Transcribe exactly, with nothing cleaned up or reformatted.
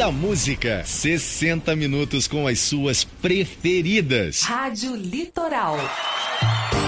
da música. sessenta minutos com as suas preferidas. Rádio Litoral.